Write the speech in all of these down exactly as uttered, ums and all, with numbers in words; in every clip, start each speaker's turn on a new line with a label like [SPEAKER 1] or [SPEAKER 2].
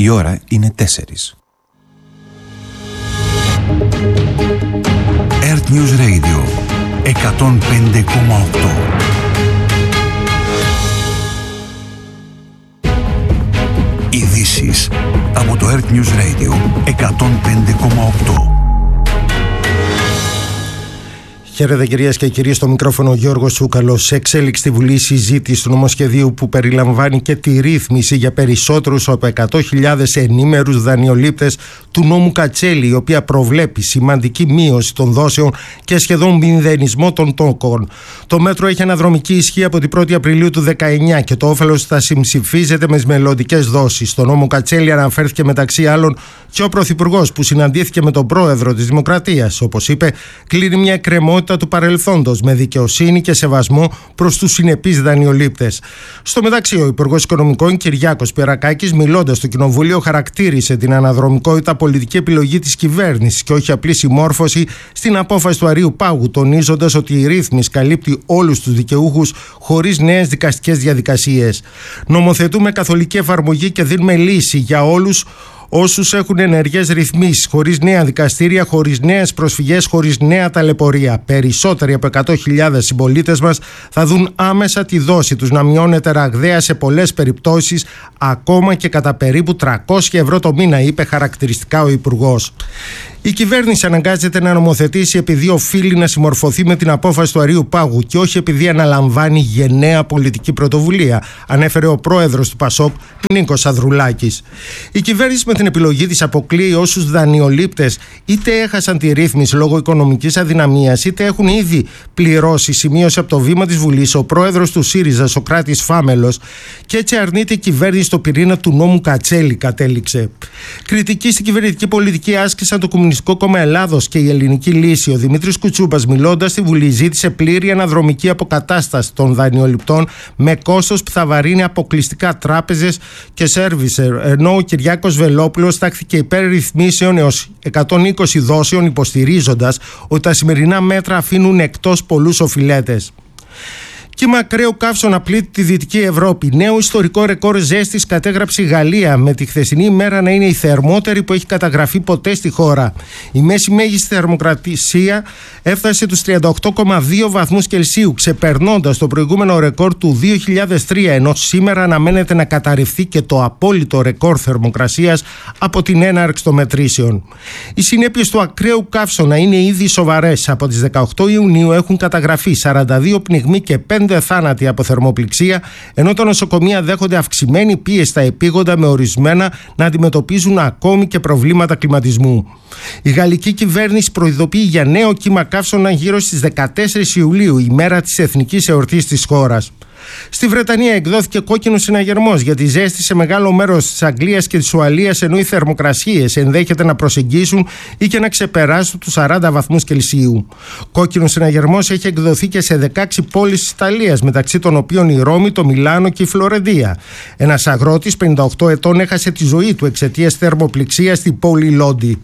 [SPEAKER 1] Η ώρα είναι τέσσερις. Earth News Radio εκατόν πέντε κόμμα οκτώ. Ειδήσεις από το Earth News Radio εκατόν πέντε κόμμα οκτώ.
[SPEAKER 2] Χαίρετε κυρίες και κύριοι, στο μικρόφωνο ο Γιώργος Τσούκαλος. Σε εξέλιξη στη Βουλή συζήτηση του νομοσχεδίου που περιλαμβάνει και τη ρύθμιση για περισσότερους από εκατό χιλιάδες ενήμερους δανειολήπτες του νόμου Κατσέλη, η οποία προβλέπει σημαντική μείωση των δόσεων και σχεδόν μηδενισμό των τόκων. Το μέτρο έχει αναδρομική ισχύ από την πρώτη Απριλίου του δεκαεννιά και το όφελος θα συμψηφίζεται με τις μελλοντικές δόσεις. Στο νόμο Κατσέλη αναφέρθηκε μεταξύ άλλων και ο Πρωθυπουργός, που συναντήθηκε με τον Πρόεδρο της Δημοκρατίας. Όπως είπε, κλείνει μια εκκρεμότητα του παρελθόντος με δικαιοσύνη και σεβασμό προς τους συνεπείς δανειολήπτες. Στο μεταξύ, ο Υπουργός Οικονομικών Κυριάκος Πιερακάκης, μιλώντας στο Κοινοβούλιο, χαρακτήρισε την αναδρομικότητα πολιτική επιλογή της κυβέρνησης και όχι απλή συμμόρφωση στην απόφαση του Αρείου Πάγου, τονίζοντας ότι η ρύθμιση καλύπτει όλους τους δικαιούχους χωρίς νέες δικαστικές διαδικασίες. Νομοθετούμε καθολική εφαρμογή και δίνουμε λύση για όλους όσους έχουν ενεργές ρυθμίσεις, χωρίς νέα δικαστήρια, χωρίς νέες προσφυγές, χωρίς νέα ταλαιπωρία. Περισσότεροι από εκατό χιλιάδες συμπολίτες μας θα δουν άμεσα τη δόση τους να μειώνεται ραγδαία σε πολλές περιπτώσεις, ακόμα και κατά περίπου τριακόσια ευρώ το μήνα, είπε χαρακτηριστικά ο Υπουργός. Η κυβέρνηση αναγκάζεται να νομοθετήσει επειδή οφείλει να συμμορφωθεί με την απόφαση του Αρείου Πάγου και όχι επειδή αναλαμβάνει γενναία πολιτική πρωτοβουλία, ανέφερε ο πρόεδρος του Πασόκ, Νίκος Ανδρουλάκης. Η κυβέρνηση με την επιλογή της αποκλείει όσους δανειολήπτες είτε έχασαν τη ρύθμιση λόγω οικονομικής αδυναμίας, είτε έχουν ήδη πληρώσει, σημείωσε από το βήμα της Βουλής ο πρόεδρος του ΣΥΡΙΖΑ, Σωκράτης Φάμελος, και έτσι αρνείται η κυβέρνηση το πυρήνα του νόμου Κατσέλη, κατέληξε. Κριτική στην κυβερνητική πολιτική άσκησαν το Κομμουνιστικό Κόμμα Ελλάδος και η Ελληνική Λύση. Ο Δημήτρης Κουτσούπας, μιλώντας στη Βουλή, ζήτησε πλήρη αναδρομική αποκατάσταση των δανειοληπτών με κόστος που θα βαρύνει αποκλειστικά τράπεζες και σέρβισερ, ενώ ο Κυριάκος Βελόπουλος τάχθηκε υπέρ ρυθμίσεων έως εκατόν είκοσι δόσεων, υποστηρίζοντας ότι τα σημερινά μέτρα αφήνουν εκτός πολλούς οφειλέτες. Κύμα ακραίου καύσωνα πλήττει τη Δυτική Ευρώπη. Νέο ιστορικό ρεκόρ ζέστης κατέγραψε η Γαλλία, με τη χθεσινή ημέρα να είναι η θερμότερη που έχει καταγραφεί ποτέ στη χώρα. Η μέση μέγιστη θερμοκρασία έφτασε τους τριάντα οκτώ κόμμα δύο βαθμούς Κελσίου, ξεπερνώντας το προηγούμενο ρεκόρ του δύο χιλιάδες τρία, ενώ σήμερα αναμένεται να καταρριφθεί και το απόλυτο ρεκόρ θερμοκρασίας από την έναρξη των μετρήσεων. Οι συνέπειες του ακραίου καύσωνα είναι ήδη σοβαρές. Από τις δεκαοκτώ Ιουνίου έχουν καταγραφεί σαράντα δύο πνιγμοί και πέντε θάνατοι από θερμοπληξία, ενώ τα νοσοκομεία δέχονται αυξημένη πίεση στα επίγοντα, με ορισμένα να αντιμετωπίζουν ακόμη και προβλήματα κλιματισμού. Η γαλλική κυβέρνηση προειδοποιεί για νέο κύμα καύσωνα γύρω στις δεκατέσσερις Ιουλίου, ημέρα της εθνικής εορτής της χώρας. Στη Βρετανία εκδόθηκε κόκκινος συναγερμός για τη ζέστη σε μεγάλο μέρος της Αγγλίας και της Ουαλίας, ενώ οι θερμοκρασίες ενδέχεται να προσεγγίσουν ή και να ξεπεράσουν τους σαράντα βαθμούς Κελσίου. Κόκκινος συναγερμός έχει εκδοθεί και σε δεκαέξι πόλεις της Ιταλίας, μεταξύ των οποίων η Ρώμη, το Μιλάνο και η Φλωρεντία. Ένας αγρότης πενήντα οκτώ ετών έχασε τη ζωή του εξαιτίας θερμοπληξίας στην πόλη Λόντι.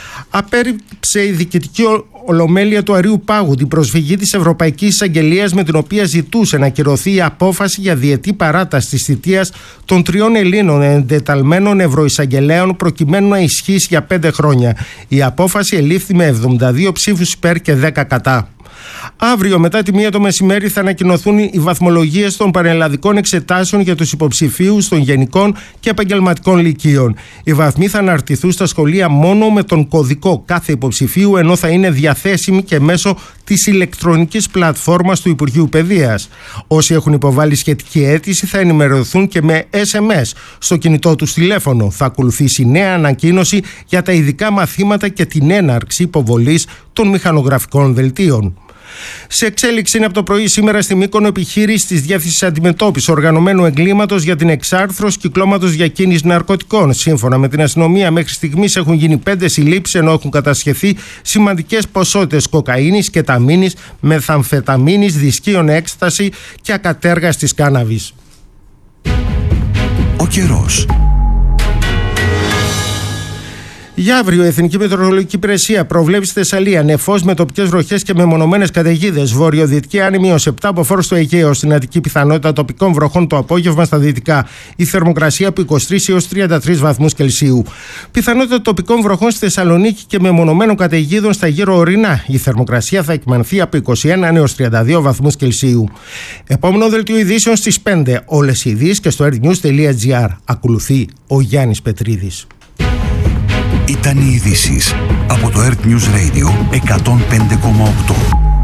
[SPEAKER 2] Απέρριψε η διοικητική ολομέλεια του Αρείου Πάγου την προσφυγή της Ευρωπαϊκής Εισαγγελίας, με την οποία ζητούσε να ακυρωθεί η απόφαση για διετή παράταση της θητείας των τριών Ελλήνων εντεταλμένων ευρωεισαγγελέων, προκειμένου να ισχύσει για πέντε χρόνια. Η απόφαση ελήφθη με εβδομήντα δύο ψήφους υπέρ και δέκα κατά. Αύριο μετά τη μία το μεσημέρι θα ανακοινωθούν οι βαθμολογίες των πανελλαδικών εξετάσεων για τους υποψηφίους των γενικών και επαγγελματικών λυκείων. Οι βαθμοί θα αναρτηθούν στα σχολεία μόνο με τον κωδικό κάθε υποψηφίου, ενώ θα είναι διαθέσιμοι και μέσω της ηλεκτρονικής πλατφόρμας του Υπουργείου Παιδείας. Όσοι έχουν υποβάλει σχετική αίτηση θα ενημερωθούν και με ες εμ ες στο κινητό τους τηλέφωνο. Θα ακολουθήσει νέα ανακοίνωση για τα ειδικά μαθήματα και την έναρξη υποβολής των μηχανογραφικών δελτίων. Σε εξέλιξη είναι από το πρωί σήμερα στη Μύκονο επιχείρηση της Διεύθυνσης Αντιμετώπισης Οργανωμένου Εγκλήματος για την εξάρθρωση κυκλώματος διακίνησης ναρκωτικών. Σύμφωνα με την αστυνομία, μέχρι στιγμής έχουν γίνει πέντε συλλήψεις, ενώ έχουν κατασχεθεί σημαντικές ποσότητες κοκαίνης, κεταμίνης, μεθαμφεταμίνης, δισκίων έκσταση και ακατέργαστης κάναβης.
[SPEAKER 1] Ο καιρός.
[SPEAKER 2] Για αύριο, η Εθνική Μετεωρολογική Υπηρεσία προβλέπει στη Θεσσαλία νεφός με τοπικές βροχές και μεμονωμένες καταιγίδες. Βορειοδυτική άνεμη ως επτά από φόρο στο Αιγαίο. Στην Αττική, πιθανότητα τοπικών βροχών το απόγευμα στα δυτικά. Η θερμοκρασία από είκοσι τρεις έως τριάντα τρεις βαθμούς Κελσίου. Πιθανότητα τοπικών βροχών στη Θεσσαλονίκη και μεμονωμένων καταιγίδων στα γύρω ορεινά. Η θερμοκρασία θα εκμανθεί από είκοσι ένα έως τριάντα δύο βαθμούς Κελσίου. Επόμενο δελτίο ειδήσεων στις πέντε. Όλες οι ειδήσεις και στο airnews τελεία gr. Ακολουθεί ο Γιάννης Πετρίδης.
[SPEAKER 1] Ήταν οι ειδήσεις από το Earth News Radio εκατόν πέντε κόμμα οκτώ.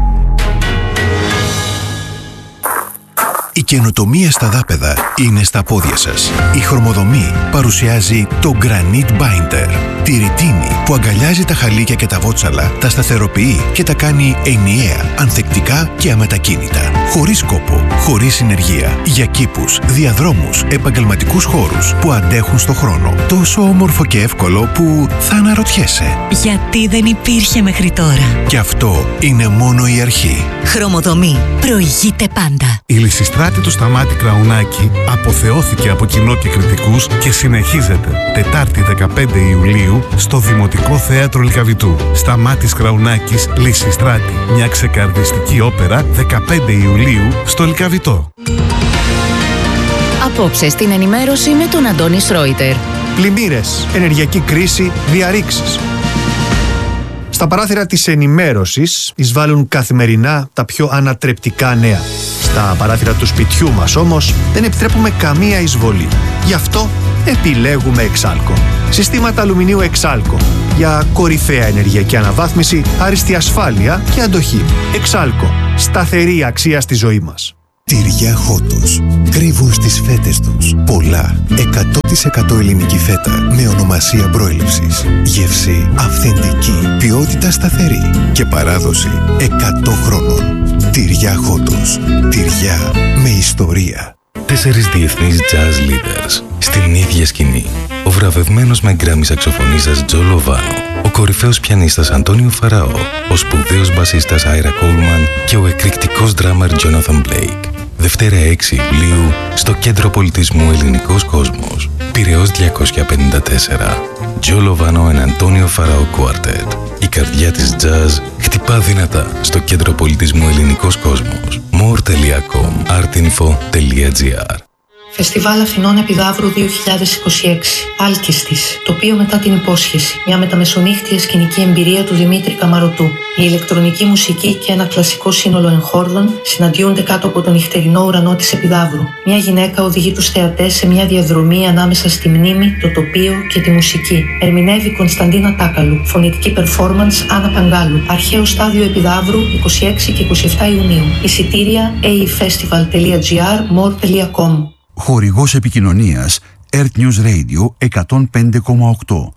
[SPEAKER 3] Η καινοτομία στα δάπεδα είναι στα πόδια σας. Η Χρωμοδομή παρουσιάζει το Granite Binder. Τη ρητίνη που αγκαλιάζει τα χαλίκια και τα βότσαλα, τα σταθεροποιεί και τα κάνει ενιαία, ανθεκτικά και αμετακίνητα. Χωρίς κόπο, χωρίς συνεργεία. Για κήπους, διαδρόμους, επαγγελματικούς χώρους που αντέχουν στο χρόνο. Τόσο όμορφο και εύκολο που θα αναρωτιέσαι.
[SPEAKER 4] Γιατί δεν υπήρχε μέχρι τώρα.
[SPEAKER 3] Και αυτό είναι μόνο η αρχή.
[SPEAKER 4] Χρωμοδομή. Προηγείται πάντα.
[SPEAKER 5] Η Λυσιστράτη του Σταμάτη Κραουνάκη αποθεώθηκε από κοινό και κριτικούς και συνεχίζεται Τετάρτη δεκαπέντε Ιουλίου στο Δημοτικό Θέατρο Λυκαβητού. Σταμάτης Κραουνάκης, Λυσιστράτη. Μια ξεκαρδιστική όπερα δεκαπέντε Ιουλίου στο Λυκαβητό.
[SPEAKER 6] Απόψε στην ενημέρωση με τον Αντώνη Σρόιτερ.
[SPEAKER 7] Πλημμύρες, ενεργειακή κρίση, διαρρήξεις. Στα παράθυρα της ενημέρωσης εισβάλλουν καθημερινά τα πιο ανατρεπτικά νέα. Στα παράθυρα του σπιτιού μας όμως δεν επιτρέπουμε καμία εισβολή. Γι' αυτό επιλέγουμε Εξάλκο. Συστήματα αλουμινίου Εξάλκο για κορυφαία ενεργειακή αναβάθμιση, άριστη ασφάλεια και αντοχή. Εξάλκο. Σταθερή αξία στη ζωή μας.
[SPEAKER 3] Τυριά Χότος. Κρύβουν στις φέτες τους πολλά εκατό τοις εκατό ελληνική φέτα με ονομασία προέλευσης. Γεύση αυθεντική, ποιότητα σταθερή και παράδοση εκατό χρόνων. Τυριά Χότος. Τυριά με ιστορία.
[SPEAKER 8] Τέσσερις διεθνείς jazz leaders στην ίδια σκηνή. Ο βραβευμένος με γκράμι σαξοφωνίστας Τζο Λοβάνο, ο κορυφαίος πιανίστας Αντώνιο Φαραώ, ο σπουδαίος μπασίστας Άιρα Κόλμαν και ο εκρηκτικός ντράμερ Τζόναθαν Μπλέικ. Δευτέρα έξι Ιουλίου στο Κέντρο Πολιτισμού Ελληνικός Κόσμος. Πειραιώς διακόσια πενήντα τέσσερα. Τζο Λοβάνο and Αντώνιο Φαραώ Quartet. Η καρδιά της jazz χτυπά δυνατά στο Κέντρο Πολιτισμού Ελληνικός Κόσμος. more τελεία com artinfo τελεία gr.
[SPEAKER 9] Φεστιβάλ Αθηνών Επιδαύρου δύο χιλιάδες είκοσι έξι. Άλκιστης. Τοπίο μετά την υπόσχεση. Μια μεταμεσονύχτια σκηνική εμπειρία του Δημήτρη Καμαρωτού. Η ηλεκτρονική μουσική και ένα κλασικό σύνολο εγχόρδων συναντιούνται κάτω από τον νυχτερινό ουρανό της Επιδαύρου. Μια γυναίκα οδηγεί τους θεατές σε μια διαδρομή ανάμεσα στη μνήμη, το τοπίο και τη μουσική. Ερμηνεύει Κωνσταντίνα Τάκαλου. Φωνητική performance Άννα Παγκάλου. Αρχαίο στάδιο Επιδαύρου είκοσι έξι και είκοσι επτά Ιουνίου. Εισιτήρια έι ι φεστιβάλ τελεία gr, more τελεία com.
[SPEAKER 1] Χορηγός επικοινωνίας Earth News Radio εκατόν πέντε κόμμα οκτώ.